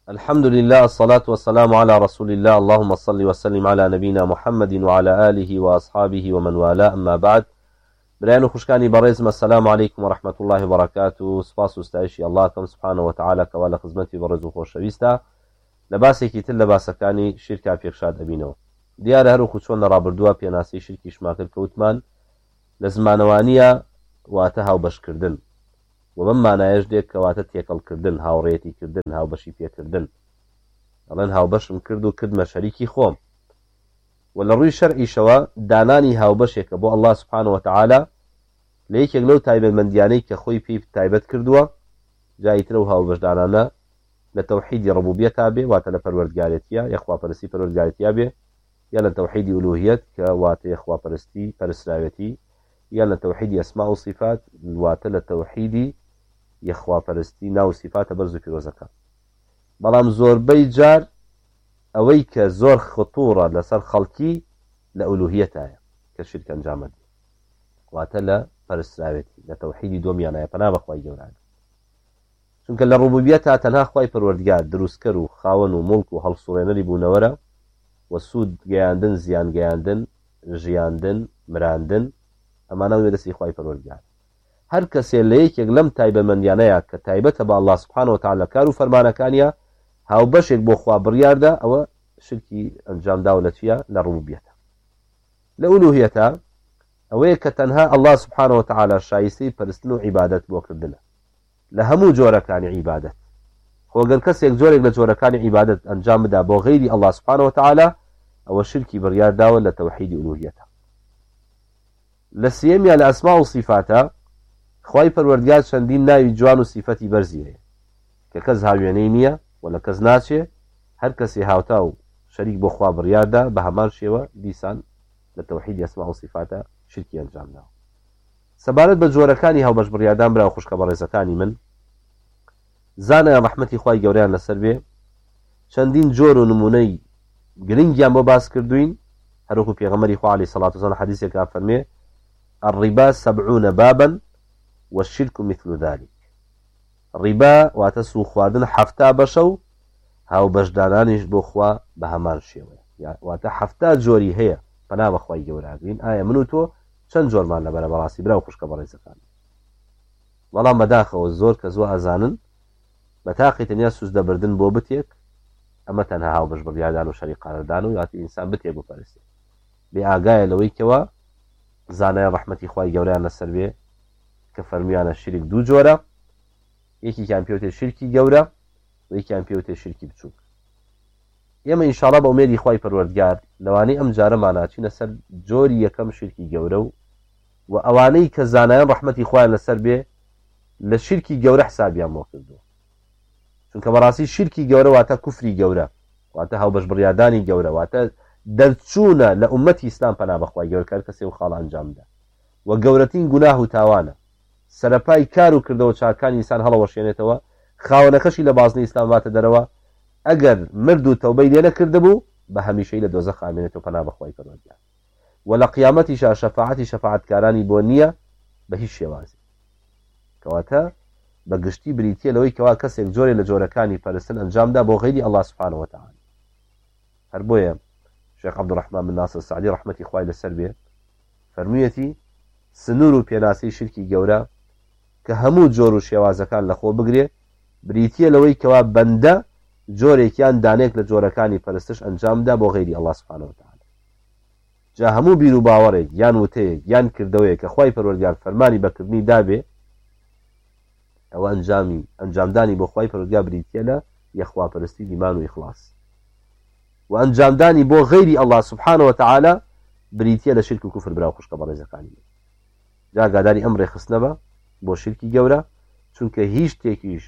الحمد لله الصلاة والسلام على رسول الله اللهم صل وسلم على نبينا محمد وعلى آله وأصحابه ومن والاه أما بعد بريان خوشكاني بريزم السلام عليكم ورحمة الله وبركاته سپاس وستعيشي الله كم سبحانه وتعالى كوالا خزمتي برزو خوشويستا لباسێکی تر لە باسەکانی شرکا پێشاد ئەبینەوە دیارە هەروکو چۆن لە ڕابردووە پێناسی شرکی شماکرد کەوتمان لە زمانەوانیە واتە هاوبەشکردن و بەم مانایەش دێک کەواتە تێکەڵکردن هاوڕێتیکردن هاوبەشی پێکردن ئەڵێن هاوبەشم کرد و کردمە شەریکی خۆم و لە ڕووی شەرعیشەوە دانانی هاوبەشێکە بۆ الله سبحانه وتعالى لە یەکێک لەو تایبەتمەندیانەی کە خۆی پێی تایبەت کردووە جاییترە و هاوبەشدانانە لە تەوحیدی ڕبوبیەتا بێ واتە لە پەروەردگارێتیە یەخواپەرستی پەروەردگارێتیا بێ یا لە تەوحیدی ئولوهیەت کە واتە یەخواپەرستی پەرستراوێتی یا لە تەوحیدی ئەسما و صفات واتە لە تەوحیدی یەخواپەرستی ناو صفاتە بەرز و پیرۆزەکە بەڵام زۆربەی جار ئەوەی کە زۆر خطوڕە لەسەر خەڵکی لە ئولوهیەتایە کە شرک ئەنجامەد واتە لە پەرستراوێتی لە تەوحیدی دۆمیانایە پەنا بەخوای گەورە چونکە لە ڕبوبیەتە تەنها خوای پەروەردگار دروستکەر و خاوەن و مڵک و هەڵسوڕێنەری بوونەوەرە و سوود گەیاندن زیان گەیاندن ژیاندن مراندن ئەمانە وێدەسی خوای پەروەردگار هەر کەسێ لە یەکێک لەم تایبەتمەندیانەیە کە تایبەتە بە الله سبحانه وتعالى کار و فەرمانەکانیە هاوبەشێک بۆ خوا بڕیاردا ئەوە شرکی ئەنجامداوە لە چیە لە ڕبوبیەتە لە ئولوهیەتە ئەوەیە کە تەنها الله سبحانه وتعالى شایستەی پەرستن و عیبادەت بۆکردنە لە هەموو جۆرەکانی عیبادەت خۆگەر کەسێک جۆرێک لە جۆرەکانی عیبادەت ئەنجام بدا بۆ غەیری الله سبحانه وتعالى ئەوە شرکی بڕیارداوە لە تەوحیدی ئولوهیەتە لە سێمیە لە ئەسما و صفاتە خوای پەروەردگار چەندین ناوی جوان و صفەتی بەرزی هەیە کە کەس هاوێنەی نییە و لە کەس ناچێ هەر کەسێ هاوتا و شەریک بۆ خوا بڕیاردا بە هەمان شێوە دیسان لە تەوحیدی ئەسما و صفاتە شرکی ئەنجامداوە سەبارەت بە جۆرەکانی هاوبەش بڕیاردان برا و خوشکە بەڕێزەکانی من زانە ڕەحمەتی خوای گەورەیان لەسەر بێ چەندین جۆر و نمونەی گرنگیان بۆ باس کردوین هەروکو پێغەمبەری خوا عەلەیهی سەڵات وسەلام حەدیثێکا فەرمێ الربا 70 بابا والشرك مثل ذلك ڕیبا واتە سوو خواردن 70 بەشە و هاوبەشدانانیش بۆ خوا بە هەمان شێوەیە واتە 70 جۆری هەیە پەنا بە خوای گەورەگرین ئایا من و تۆ چەند جۆرمان لە بەرە بەڕاستی برا و خوشکە بەڕێزەکان بەڵام بەداخەوە زۆر کە زۆر ئەزانن بە تاقی تەنیا سوز دەبردن بۆ بتێک ئەمە تەنها هاوبەش بڕیاردان و شەریک قەراردان و یاتی ئینسان بتێک بپەرستێت بێ ئاگایە لەوەی کەوە زانایە ڕەحمەتی خوای گەورەیان لەسەر بێ کە فەرمیانە شریک دوو جۆرە یەکێکیان پێوتێ شرکی گەورە و یەکیان پێوتێ شرکی بچووک ئێمە ئینشاڵڵا بە ئومێدی خوای پەروەردگار لەوانەی ئەم جارەمان ناچینە سەر جۆری یەکەم شرکی گەورە و ئەوانەی کە زانایان ڕەحمەتی خوایان لەسەر بێ لە شرکی گەورە حسابیان بۆ کردووە چونکە بەڕاستی شرکی گەورە واتە کوفری گەورە واتە هاوبەش بڕیاردانی گەورە واتە دەرچوونە لە ئومەتی ئیسلام پەنا بەخوای گەورە کار کەسێ و خاڵ ئەنجامدا و گەورەترین گوناه و تاوانە سەرەپای کار و کردەوە چاکانی ئینسان هەڵەوەشێنێتەوە خاوەنەکەشی لە بازنەی ئیسلام واتە دەرەوە ئەگەر مرد و تەوبەی لێ نەکردبوو بە هەمیشەی لە دۆزەخ ئامێنێتەوە پەنا بەخوای پەروەردگار و لە قیامەتیشا شەفاعەتی شەفاعەتکارانی بۆ نییە بە هیچ شێوازی کەواتە بە گشتی بریتیە لەوەی کەوا کەسێک جۆرێ لە جۆرەکانی پەرستن ئەنجامدا بۆ غەیری الله سبحانه وتعالى هەر بۆیە شێخ عەبدوڕەحمان بن ناصر سەعدی ڕەحمەتی خوای لەسەر بێ فەرموویەتی سنوور و پێناسەی شرکی گەورە کە هەموو جۆر و شێوازەکان لە خۆ بگرێ بریتیە لەوەی کەوا بەندە جۆرێکیان دانێک لە جۆرەکانی پەرستش ئەنجامدا بۆ غەیری الله سبحانه وتعالى جا هەموو بیر و باوەڕێک یان وتەیەک یان کردەوەیە کە خوای پەروەردگار فەرمانی بەکردنی دابێ ئەوە ئەنجامدانی بۆ خوای پەروەردگار بریتیە لە یەخواپەرستی دیمان و ئیخلاص و ئەنجامدانی بۆ غەیری الله سبحانه وتعالى بریتیە لە شرک و کوفر برا و خوشکە بەڕێزەکانی جا ئاگاداری ئەم ڕێخستنە بە بۆ شرکی گەورە چونکە هیچ شتێکیش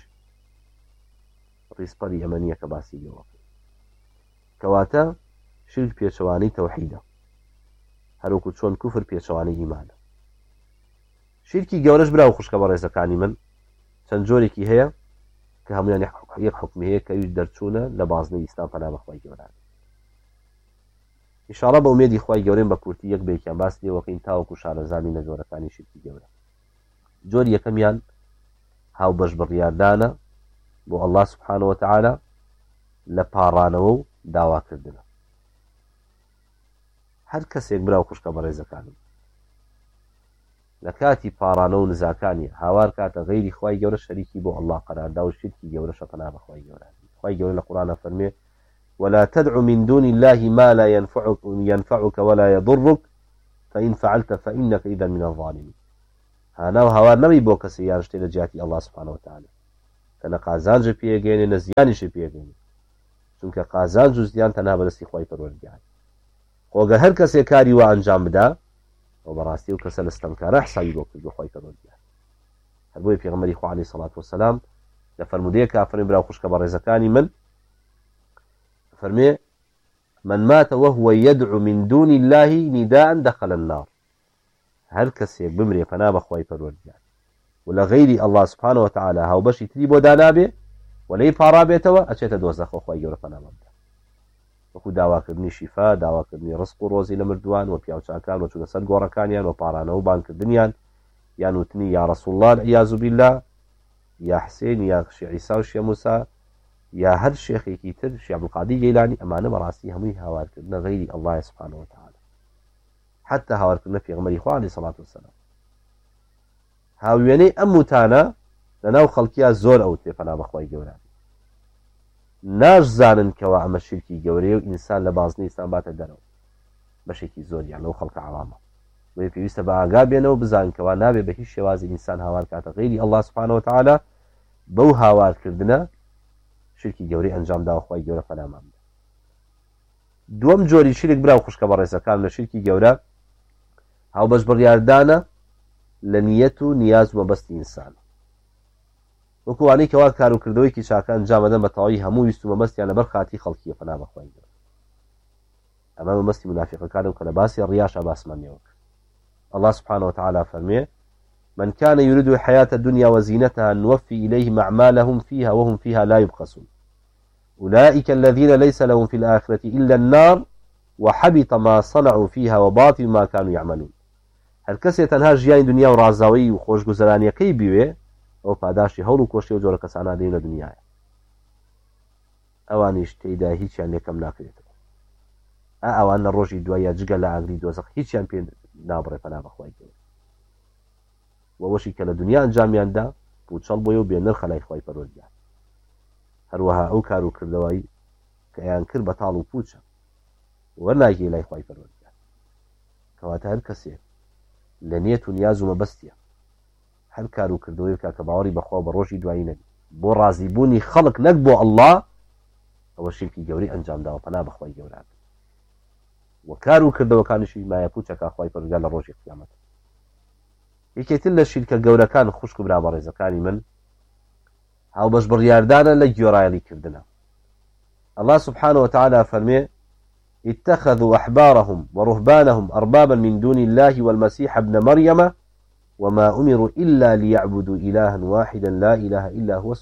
ڕیسپەری ئەمە نییە کە باسی لێوە کەواتە شرک پێچەوانەی تەوحیدە هەروکو چۆن کوفر پێچەوانەی ئیمانە شرکی گەورەش برا و خوشکە بەڕێزەکانی من چەند جۆرێکی هەیە کە هەمویان یەک حکمی هەیە کە ویش دەرچوونە لە بازنەی ئیسلام پەنا بەخوای گەورە ئینشاڵڵا بە ئومێدی خوای گەورەم بە کورتی یەک بێکیان باس لێوەکەین تاوەکو شارەزانی لە جۆرەکانی شرکی گەورە جۆری یەکەمیان هاوبەش بڕیاردانە بۆ الله سبحانه وتعالى لە پاڕانەوە و داواکردنە. هەر کەسێک براو خوشکە بەڕێزەکانم لە کاتی پاڕانە و نزاکانی هاوار کاتە غەیری خوای گەورە شەریکی بۆ ئەڵڵا قەراردا و شرکی گەورە شەپەنا بە خوای گەورە. خوای گەورە لە قورئانە فەرمێ ولا تدع من دون الله ما لا ينفعك ولا يضرك فإن فعلت فإنك إذا من الظالمين. هانا و هاوار نەبی بۆ کەسی یان شتێ لە جیاتی ئەڵڵا سوبحانەهو وتعالە کە نە قازانج پێگەێنێ نە زیانیش پێگەێنێ، چونکە قازانج و زیان تەنها بەدەستی خوای پەروەردگار. خۆگە هەر کەسێک کاری وا ئەنجام بدا و بەڕاستی و کەسە لە ستەمکارە حسابی بۆ کرد بۆ خوای پەروەردگار. هەر بۆی پێغەمبەری خوا عەلەیهی سەڵات وەسەلام لە فەرمودەیەکا فەرمێ براو خوشکە بەڕێزەکانی من فەرمێ من مات وهو يدعو من دون الله نداء دخل النار. هەر کەسێک بمرێ پەنا بەخوای پەروەردگار و لە غەیری ئەڵڵا سوبحانەهو وتعالە هاوبەشی تری بۆ دانابێ و لەی پاڕابێتەوە ئەچێتە دۆزەخ و خوای گەورە پەنا بەمدا. وەکو داواکردنی شیفا، داواکردنی ڕزق و ڕۆزی لە مردووان و پیاوچاکان و چونە سەر گۆڕەکانیان و پاڕانەوە و بانکردنیان، یان وتنی یا ڕەسوڵ الله والعیاذ بالله، یا حسێن یا شێخ عیسا و شێخ موسا یا هەر شێخێکی تر شێخ عەبدولقادر گەیلانی، ئەمانە بەڕاستی هەمووی هاوارکردنە غەیری ئەڵڵای سوبحانەهو وتعالە. حتى هاوارکردنە پێغەمبەری خوا عەلەیهی سەڵات وەسەلام. هاوێنەی ئەم وتانە لەناو خەڵکییا زۆر ئەوتێ پەنا بەخوای گەورە ناشزانن کەوا ئەمە شرکی گەورەیە و ئینسان لە بازنەی ئیسلام باتە دەرەوە. بەشێکی زۆریان لەو خەڵکە عەوامە بۆیە پێویستە بە ئاگا بێنەوە بزانن کەوا نابێ بە هیچ شێوازی ئینسان هاوار کاتە غەیری ئەڵڵا سوبحانەهو وتعالە بەو هاوارکردنە شرکی گەورەی ئەنجام داوە خوای گەورە پەنامان بدە. دووەم جۆری شرک براو خوشکە بەڕێزەکان لە شرکی گەورە هاوبەش بڕیاردانە لە نیەت و نیاز و مەبەستی ئینسان. وەکو وانەی کەوا کار و کردەوەیکی چاکە ئەنجام بدەن بە تەواوی هەموو ویست و مەبەستیان لەبەر خاتی خەڵکیە پەنا بەخوای گەورە. ئەمە مەبەستی منافقەکانە کە لە باسی ڕیاشە باسمانیەوە کرد. الله سبحانه وتعالى فرميه من كان يريد الحياة الدنيا وزينتها نوفي إليهم أعمالهم فيها وهم فيها لا يبخسون أولئك الذين ليس لهم في الآخرة إلا النار وحبط ما صنعوا فيها وباطل ما كانوا يعملون. هر کسی تنها ژیانی دنیا و ڕازاوی و خۆشگوزەرانیەکەی بیوێ ئەو پاداشی هەوڵ و کۆشتی و جۆرە کەسانە دێن لە دنیاە، ئەوانیش تێیدا هیچیان لێکەم ناکرێتەوە. ئەوان لە ڕۆژی دوایە جگە لە ئاگری دۆزەخ هیچیان پێ نابڕێ پەنا بەخوای گەورە. وەشی کە لە دنیا ئەنجامیاندا پوچەڵ بۆیە و بێنرخە لای خوای پەروەردگار. هەروەها ئەو کار و کردەوەی کە ئەیان کرد بە تاڵ و پوچە وەرناگیرێ لای خوای پەروەردگار. کەواتە هەر کەسێک لە نیەت و نیاز و مەبەستیە هەر کار و کردەوەی بکات کە باوەڕی بەخوا بە ڕۆژی دوایی نەبی بۆ ڕازیبوونی خەڵک نەک بۆ ئەڵڵا، ئەوە شرکی گەورەی ئەنجام داوە پەنا بەخوای گەورە. و کار و کردەوەکانیشی مایە پوچەکە خوای پەروەردگار لە ڕۆژی قیامەت. یەکێتر لە شیرکە گەورەکان خوشک و برا بەڕێزەکانی من هاوبەش بڕیاردانە لە گوێڕایەڵیکردنە. الله سبحانه وتعالى فرمي اتخذوا أحبارهم ورهبانهم أربابا من دون الله والمسيح ابن مريم وما أمروا إلا ليعبدوا إلها واحدا لا إله إلا هو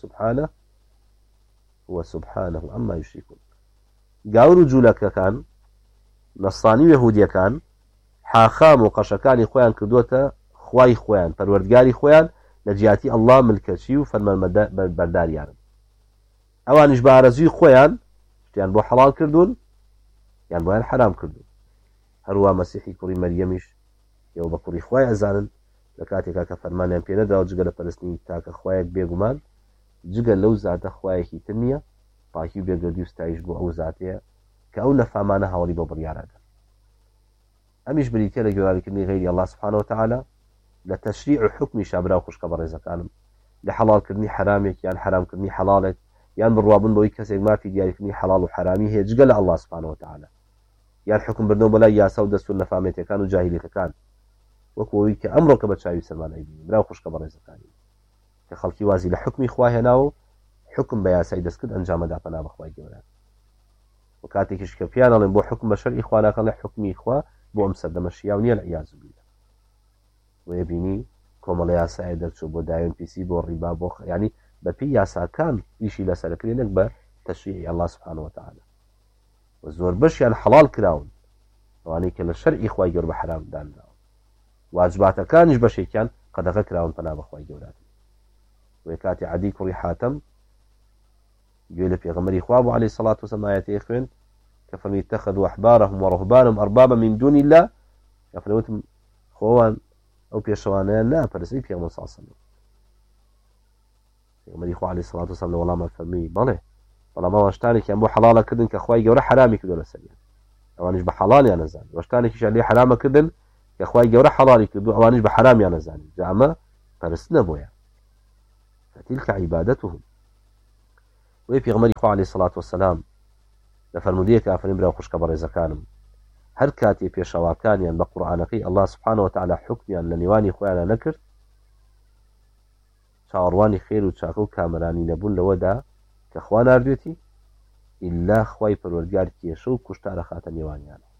سبحانه عما يشركون. قاورو جولك كان نصاني ويهودية كان حاخام وقشكاني خوان كردوتا خواي خوان پروردگاري خوان لجياتي الله ملكشي وفرمان برداريان اوانش بارزوي خوان يعني بو حلال كردون يعني بو حرام كردون. هروا مسيحي كوري مريمش يو بكوري خواي ازانن لكاتي كفرمان يان بينا داو جگل پرسني تاك خوايك بيگومان جگل لو ذات خوايكي تنيا باكي بيگردي استايش بو او ذاتيه كأو نفامانه هاولي بو بريارادا. امش بريتي لجوالي كني غيري الله سبحانه وتعالى لتشريع حكم شابرا خوش كبر زكانم لحلال كرني حرامك يعني حرام كرني حلالك يعني بالروابن بوي كسيك ما في ديالي كرني حلال وحرامي هي جقل الله سبحانه وتعالى يعني حكم برنو بلا يا سودة سنة فامتي كانوا جاهلية كان وكوي كأمرك بتشاوي سلمان أيدي برا خوش كبر زكاني كخلقي وازي لحكم إخواه هناو حكم بيا سيد سكد أنجام دافنا بخواي جولان وكاتيكش كفيانا لن بو حكم بشر إخوانا كان لحكم إخواه بو أمسد دمشيا ونيا العياذ بالله. ويبيني كومل ياسا دەرچوو بۆ داوێن پیسی بۆ ڕیبا بۆ ینی بەپی یاساکان ئیشی لەسەرکرێنێک بە تەشریعی الله سبحانه وتعالى و زۆر بەشیان حەڵال کراون ئەوانەی کە لە شەرعی خوای گەورە بە حرام دانراون واجباتەکانیش بەشێکیان قەدەغە کراون پەنا بە خوای گەورە. و کاتی عەدی کوڕی حاتەم گوێ لە پێغەمبەری خوا بوو عەلەیهی سەڵات وەسەلام ئایەتەیە خوێن کە فەرمی اتەخەذوا ئەحبارەهم وەڕوهبانەهم ئەربابا من دون الله کە فەرمووتم خۆوان ئەو پێشەوانەیان ناپەرستی پێغەمبەر صلی الله عەلەیهی وسەلەم پێغەمبەری خوا عەلەیهی سەڵات وسەلام لە وەڵاما فەرمی بەڵێ بەڵام ئەوە شتانێکیان بۆ حەڵاڵە کردن کە خوای گەورە حرامی کردووە لەسەریان ئەوانیش بە حەڵالیان نەزانی وەشتانێکیشیان لێ حرامە کردن کە خوای گەورە حەڵالی کردو ئەوانیش بە حرامیان نەزانی جا ئەمە پەرستنە بۆیان فتلك عبادتهم وی پێغەمبەری خوا عەلەیهی سەڵات وسەلام لە فەرمودەیەکە ئەفەرمێ براو خوشکە بەڕێزەکانم هەر کاتێ پێشەواکانیان بە قورئانەکەی ئەڵڵا سوبحانەهو وتەعالا حوکمیان لە نێوانی خۆیانە نەکرد چاوەڕوانی خێر و چاکە و کامەرانی نەبوون لەوەدا کە خوا ناردوێتی ئیلا خوای پەروەردگار کێشە و کوشتارە خاتە نێوانیانە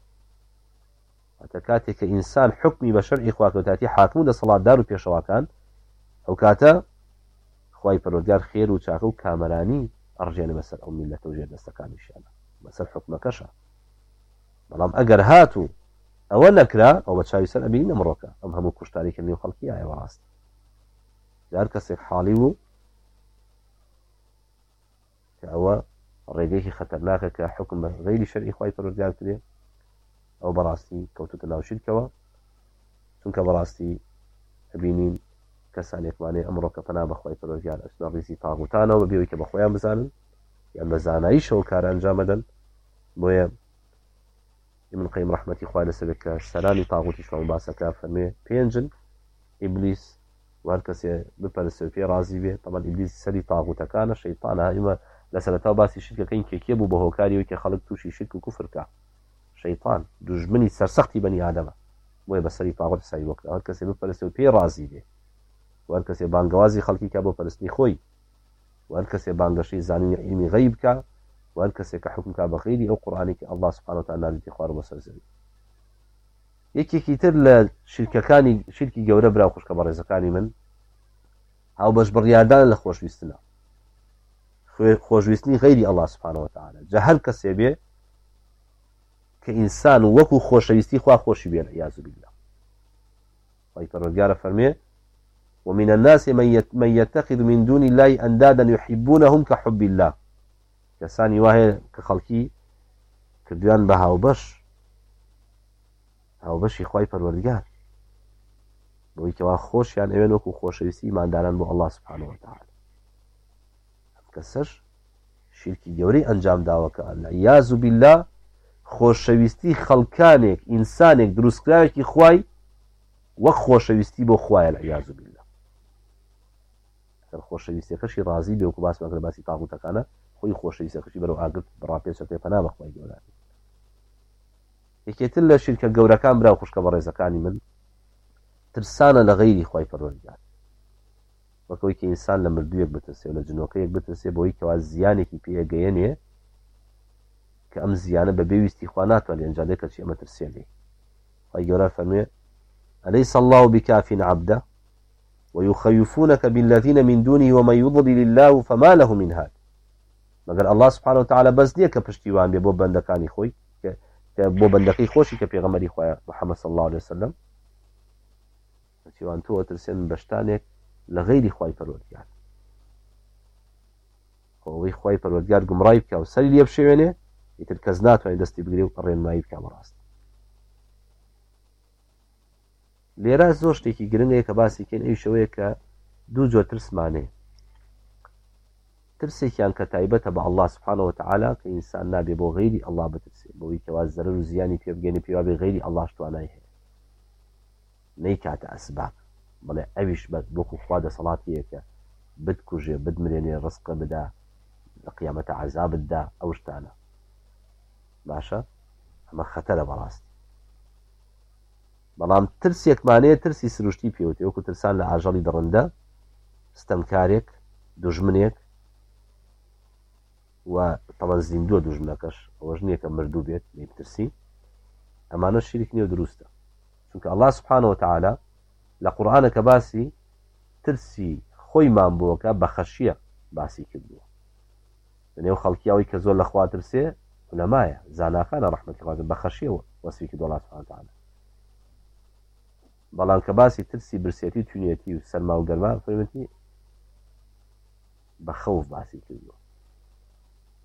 هەتا کاتێک کە ئینسان حوکمی بە شەرعی خواکەوتاتی حاکم و دەسەڵاتدار و پێشەواکان ئەو کاتە خوای پەروەردگار خێر و چاکە و کامەرانی ئەڕژێنە بەسەر ئەو میلەتە و ژێردەستەکانیشیانە بەسەر حوکمەکەشە بەڵام ئەگەر هاتوو ئەوە نەکرا ئەو بە چاوی سەر ئەبینی نەمڕۆکە ئەم هەموو کوشتاریکە نێو خەڵکی ئایەوە ڕاست جار کەسێک حاڵی بوو کە ئەوە ڕێگەیەکی خەتەرناکە کە حکم بە غەیری شەرعی خوای پەروەردگار کرێ ئەو بەڕاستی کەوتوتە ناو شیرکەوە چونکە بەڕاستی ئەبینین کەسانێکمانێ ئەمڕۆ کە پەنا بە خوای پەروەردگار ئەچنە ڕیزی تاغوتانەوە بەبێەوەی کە بە خۆیان بزانن یان بە زاناییشەوە کار ئەنجام بدەن بۆیە ابن قەیم ڕەحمەتی خوا لەسەر کە سەلامی تاغوتیشمان باسەکە فەرمێ پێنجن ئیبلیس وهر کەسێ بپەرستێ پێ ڕازی بێ طبعا ئیبلیس سەری تاغوتەکانە شەیطانە ئێمە لە سەرەتا باسی شرکەکەین کێکێ بوو بە هۆکاریەوەی کە خەڵک تووشی شرک و کوفرکە شەیطان دوژمنی سەرسەختی بەنی ئادەمە بۆیە بە سەری تاغوت سای وەکرا هەر کەسێ بپەرستێ و پێ ڕازی بێ وهر کەسێ بانگەوازی خەڵکی کە بۆ پەرستنی خۆی وهر کەسێ بانگەشەی زانینی علمی غەیب کە وهر کەسێ کە حکم کا بە غەیری ئەو قورئانی کە ئەڵڵا سوبحانەهو وتەعالا نازڵی خوارد بۆ سەر زەوی یەکێکی تر لە شرکەکانی شرکی گەورە برا خوشکە بەڕێزەکانی من هاوبەش بڕیاردان لە خۆشویستنە خۆشویستنی غەیری ئەڵڵا سوبحانەهو وتەعالا جا هەر کەسێ بێ کە ئینسان وەکو خۆشەویستی خوا خۆشی بێ عیاذ بالله خوای پەروەردگارە فەرمێ ومن الناس من يتخذ من دون الله أندادا يحبونهم كحب الله کەسانی وایە کە خەڵکی کردویان بە هاوبەشی خوای پەروەردگار بۆی کەوا خۆشیان ئەوێن وەکو خۆشەویستی ئیمانداران بۆ ئەڵڵا سوبحانەهو وتەعالا کەسەش شرکی گەورەی ئەنجام داوەکە عیاذ بالله خۆشەویستی خەڵکانێک ئینسانێک دروستکراوێکی خوای وەک خۆشەویستی بۆ خوایە عیاذ بالله خۆشەویستیەکەشی ڕازی بێ وەکو باسمان کرد باسی تاغوتەکانە خۆی خۆشەویستەکەشی بەرەو ئاگرت بڕاپێچەکەی پەنا بە خوای گەورە یەکێتر لە شرکە گەورەکان برا خوشکە بەڕێزەکانی من ترسانە لە غەیری خوای پەروەردگار وەکەوەی کە ئینسان لە مردوویەک بترسێ و لە جنۆکەیەک بترسێ بۆی کەوا زیانێکی پێگەیەنێ کە ئەم زیانە بە بێویستی خوا ناتوانێت ئەنجام بدات کەچی ئەمە ترسێ لێ خوای گەورە فەرمێ أليس الله بكاف عبده ويخوفونك بالذين من دونه ومن يضلل الله فما له من هاد مگر الله سبحانه وتعالى بس نییە کە پشتیوان بێ بۆ بەندەکانی خۆی کە بۆ بەندەکەی خۆشی کە پێغەمبەری خوایە محەممەد صلی الله عليه وسلم پشتیوان تۆ ترسێن بە شتانێک لە غەیری خوای پەروەردگار خۆی خوای پەروەردگار گومڕای بکە و سەری لێ بشێوێنێ ئیتر کەس ناتوانێت دەستی بگرێ و ڕێنمایی بکە بەڕاست لێرە زۆر شتێکی گرنگەیە کە باسی کەین ئەوی شەوەیە کە دوو جۆر ترسمانێ ترسێکیان کە تایبەتە بە ئەڵڵا سوبحانەهو وتەعالا کە ئینسان نابێ بۆ غەیری ئەڵڵا بترسێ بۆی کەوا زەرەر و زیانی پێ بگەێنێ پێوا بێ غەیری ئەڵڵاش توانای هەیە نەیکاتە ئەسباب بەڵێ ئەویش بە وەکو خوا دەسەڵاتیە کە بتکوژێ بتمرێنێ ڕزقە بدا لە قیامەتە عەزاب بتدا ئەو شتانە باشە ئەمە خەتەرە بەڕاستی بەڵام ترسێکمانەیە ترسی سروشتی پێوتێ وەکو ترسان لە ئاژەڵی دڕندە ستەمکارێک دوژمنێک و تەڵەن زیندووە دوژمنەکەش ئەوەش نییە کە مردوو بێت لێ بترسی ئەمانە شیرک نییە و دروستە چونکە ئەڵڵا سوبحانەهو وتەعالا لە قورئانەکە باسی ترسی خۆیمان بۆکە بە خەشیە باسی کردووە لەنێو خەڵکیاوی کە زۆر لە خوا ترسێ عولەمایە زاناکانە ڕەحمەتی خوا بە خەشیەوە وەسفی کردووە ئەڵڵا سوبحانەهو وتەعالا بەڵام کە باسی ترسی برسێتی تونێتی و سەرما و گەرما فەرمێتی بە خەوف باسی کردووە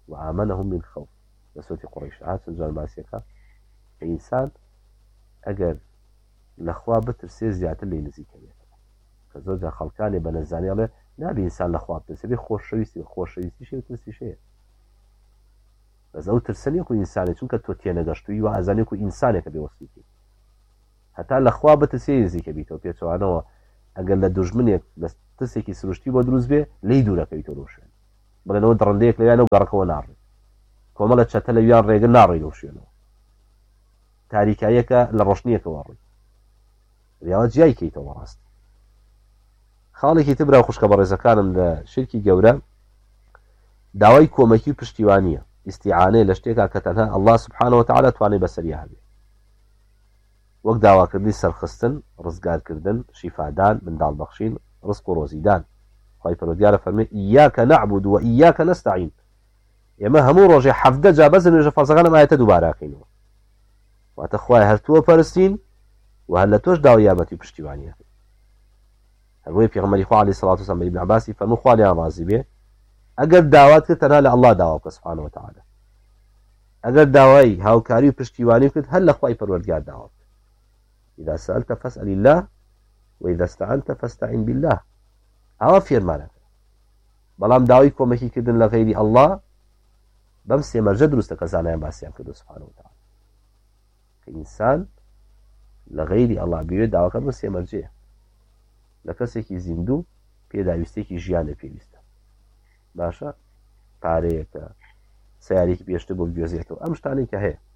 وآمنهم من خوف لسوتي قريش عاد سنجان باسيكا إنسان أجر لخوا بترسي زيادة اللي نزيك كزوجة خلقاني بنزاني عليه نبي إنسان لخوا بترسي خوش شويستي شيء وترسي شيء بس أو ترسني يكون إنساني چونك توتينا قشتوي وأزاني يكون إنسانك بوصيتي حتى لخوا بترسي نزيك بيتو بيتو أنا أجر لدوجمنيك بس تسيكي سروشتي بدروز به ليدو لك بيتو روشن بلنو درنديك ليانا وقرقوا نار كومالة شتلا يان ريق النار يلوشينو تاريكايك للرشنيك واري رياض جاي كيتو وراست خالي تبرا وخشك برزا كانم لشركي جورا داوي كومكي بشتيوانية استعانة لشتيكا كتنها الله سبحانه وتعالى تواني بسريها بي وقت داوا كردي سرخستن رزقار كردن شفادان من دال بخشين رزق روزيدان خايف الوديارة فرمي إياك نعبد وإياك نستعين يما همو روجي حفظة جابزن وجه فرزقانا ما يتدو باراكينو واتخواي هرتوه فرستين وهل توش داو يامتي بشتيوانية هلوي في غمري خواه عليه الصلاة والسلام ابن عباسي فرمو خواه ليان رازي بيه اگر داوات كت تنها لله داوك سبحانه وتعالى اگر داوي هاوكاري بشتيواني كت هل لخواي پروردگار داوك إذا سألت فاسأل الله وإذا استعنت فاستعن بالله هوا فيرمانك بلام داوي كومكي كدن لغيري الله بمسي مرجع دروستك زانيان باسيان كدو سبحانه وتعالى كإنسان لغيري الله بيوه داوا كدن مسي مرجع لكسيكي زندو پێداویستێکی ژیانە پێویستە باشە پارەیەکە سیارێکی پێشتە بۆ گوێزێتەوە ئەم شتانەی کە هەیە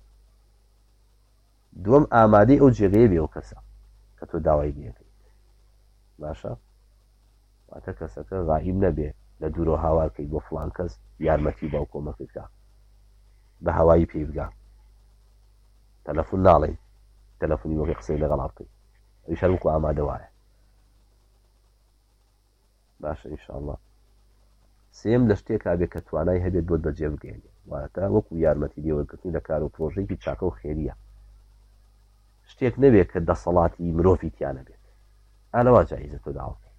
دووەم ئامادەی ئەو جێگەیە بێ ئەو کەسە کە تۆ داوای لێەکەیت باشە واتە کەسەکە غائیب نەبێ لە دوورۆ هاوارکەی بۆ فڵان کەس یارمەتی باو کۆمەکەکە بە هەوایی پێی بگا تەلەفۆن ناڵێن تەلەفۆنی وەکەی قسەی لەگەڵا بکەیت ئەویش هەر وەکو ئامادە وایە باشە ئینشاءڵڵا سێم لە شتێکا بێ کە توانای هەبێت بۆت بەجێ بگەێنێ واتە وەکو یارمەتی لێوەرگرتنی لە کار و پرۆژەیەکی چاکە و خێریە شتێک نەبێت کە دەسەڵاتی مرۆڤی تیانە بێت ئالەوا جایزە تۆ داوەکەی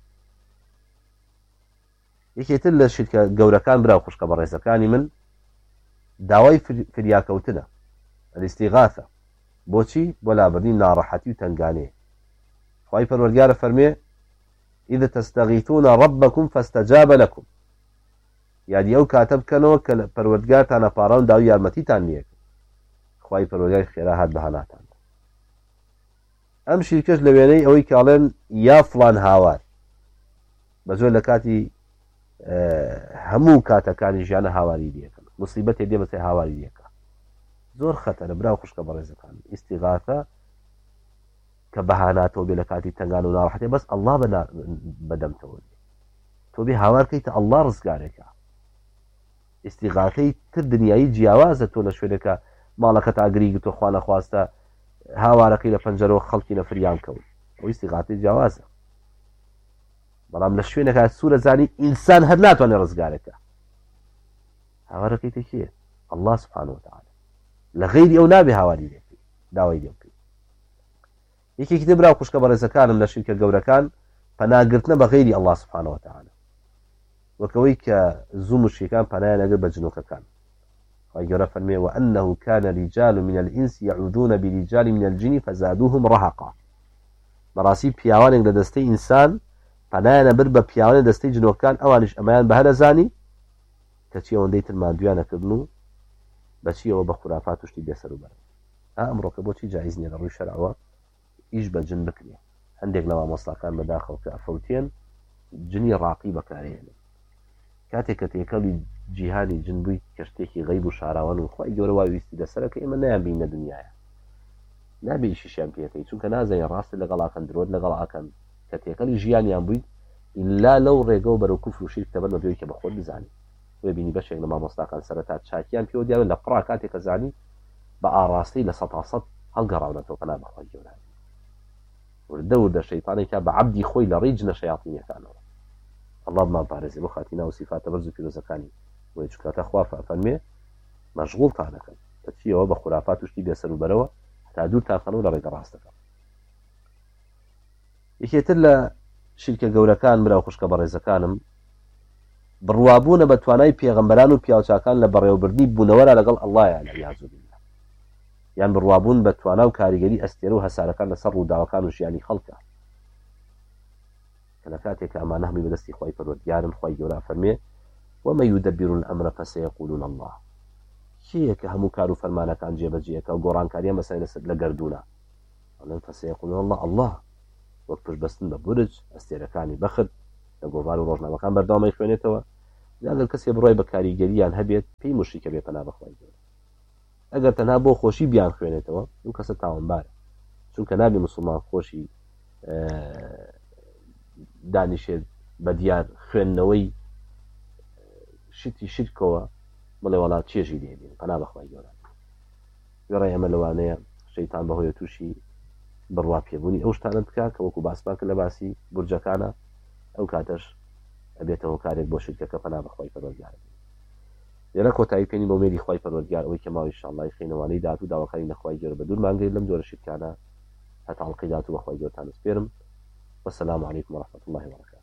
یەکێتر لە شرکە گەورەکان برا خوشکە بە ڕێزەکانی من داوای فریاکەوتنە ئەلیستیغاثە بۆچی بۆ لابردنی ناڕەحەتی و تەنگانەیە خوای پەروەردگارە فەرمێ إذا تستغيثون ربكم فاستجاب لكم يعني أو كاتب كانوا كالپروردگار تانا پاران داو يارمتي تان نيك خواهي پروردگار خيراهات بهاناتان أم شركش لويني أوي كالين يا فلان هاوار بزول لكاتي همو كاتا كان جانا هاواري ديكا مصيبتي دي بس هاواري ديكا زور خطر براو خوشك برزكان استغاثة كبهانات وبلكاتي تنقال ونارحتي بس الله بدم تولي توبي هاواركيت الله رزقارك استغاثي تر دنياي جیاوازە تۆ لە شوێنێکە ماڵەکەت ئاگری تۆ خوا نەخواستە هاوارەکەی لە پەنجەرەوە خەڵکی نەفریان کەوت ئەوی استغاثی جیاوازە بەڵام لە شوێنێکە سوورە زانی ئینسان هەر ناتوانێت ڕزگارەکە هاوارەکەی تێکیە الله سبحانه وتعالى لە غەیری ئەو نابێ هاواری لێ داوای لێ بکەیت یەکێکی تر براو خوشکە بەڕێزەکانم لە شرکە گەورەکان پەناگرتنە بە غەیری الله سبحانه وتعالى وەکەوەی کە زوو مشریکان پەنایان ئەگەر بە جنۆکەکان خی گەورە فەرمێ وأنه كان رجال من الإنس يعوذون برجال من الجن فزادوهم رهقا بەڕاستی پیاوانێک لە دەستەی ئینسان پەنایانە بر بە پیاوانێک دەستەی جنۆکان ئەوانش ئەمایان بە هەرەزانی کەچی ئەوەندەی تر مادویانەکردن و بەچیەوە بە خورافات وشتی بێسەر و بەر ئەمڕۆکە بۆچی جایز نیە لە ڕووی شەرعەوە ئیش بە جن بکرێ هەندێک لە مامۆستاکان بەداخەوە کە ئەفەوتێن جنی ڕاقی بەکارێنن کاتێک کە تێکەڵی جیهانی جن بووی کە شتێکی غەیب و شاراوان و خی گەورە وای ویستی لەسەرەکە ئێمە نەیان بینە دنیاە نابێ ئیشیشیان پێەکەی چونکە نازانین ڕاستە لەگەڵاکەن درۆت لەگەڵاکەن کە تێکەڵی ژیانیان بوویت ئللا لەو ڕێگە و بەرەو کوفر و شیرک تەبەن بەبێەوەی کە بەخۆت بزانی وێ بینی بەشێک لە مامۆستاکان سەرەتا چاکیان پێوە دیاوە لە پڕا کاتێکە زانی بە ئاڕاستی لە 100% هەڵگەڕاونەتەوە پەنا بەخوای گەورە وردە وردە شەیطانێکا بە عەبدی خۆی لە ڕێی جنە شەیاطینیەکانەوە الله بمان پارێزێ بۆ خاتینا و سیفاتە بەرز و پیرۆزەکانی وی چکاتە خوا فەرمێ مەشغوڵتانەکەن بەچیەوە بە خورافات وشتی بێسەر و بەرەوە تا دوورتان خەنەوە لە ڕێگە ڕاستەکە یەکێتر لە شیرکە گەورەکان برا و خوشکە بە ڕێزەکانم بڕوابوونە بە توانای پێغەمبەران و پیاوچاکان لە بەڕێوەبردنی بوونەوەرە لەگەڵ ئەڵڵایە لە یاعوذ بالله، یان بڕوابوون بە توانا و کاریگەری ئەستێرە و هەسارەکان لەسەر ڕووداوەکان و ژیانی خەڵکە کە لە کاتێک ئەمانە هەمووی بەدەستی خۆی پەروەردگارن. خۆی گەورە فەرمێ ومن يدبر الأمر فسيقولون الله، کێیە کە هەموو کار و فەرمانەکان جێبەجێەکە و گۆڕانکاریان بەسەر لە گەردوونە؟ ئەڵێن فسيقولون الله وەک پشتبەستن بە بورج ئەستێرەکانی بەخت لە گۆڤار و ڕۆژنامەکان بەردەوامەی خوێنێتەوە. یاگەر کەسێ بڕۆی بە کاریگەریان هەبێت پێی مشریکە بێ پەنا بەخوای گەورە. ئەگەر تەنها بۆ خۆشی بیان خوێنێتەوە ئەو کەسە تاوانبارە، چونکە نابێ مسلمان خۆشی دانیشێت بە دیار خوێندنەوەی شتی شرکەوە بڵێ وڵات چێژی دێبین پەنا بەخوای گەورە. گەڕێ ئەمە لەوانەیە شەیتان بەهۆیە تووشی بڕوا پێبوونی ئەو شتانە بکە کە وەکو باسمان کرد لە باسی بورجەکانە، ئەو کاتەش ئەبێتەوە کارێک بۆ شرکەکە پەنا بەخوای پەروەردگار. لێرە کۆتایی پێنی بۆ مێری خوای پەروەردگار ئەوەی کە ماوەی ئینشاءالله خێنەوانەی داهاتوو داواکاری نەخوای گەورە بە دوورمانگرێت لەم جۆرە شرکانە هەتا حەڵقەی داهاتوو بەخوای گەورەتان سپێرم. والسلام عليكم ورحمة الله وبركاته.